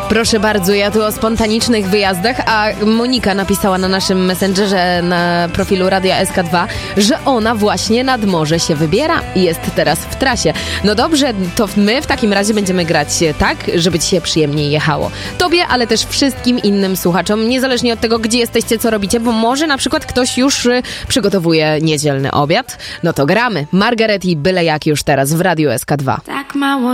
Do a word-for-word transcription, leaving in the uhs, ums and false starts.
Proszę bardzo, ja tu o spontanicznych wyjazdach, a Monika napisała na naszym messengerze na profilu Radia S K dwa, że ona właśnie nad morze się wybiera i jest teraz w trasie. No dobrze, to my w takim razie będziemy grać tak, żeby ci się przyjemniej jechało. Tobie, ale też wszystkim innym słuchaczom, niezależnie od tego, gdzie jesteście, co robicie, bo może na przykład ktoś już y, przygotowuje niedzielny obiad. No to gramy. Margaret i byle jak już teraz w Radiu S K dwa. Tak mało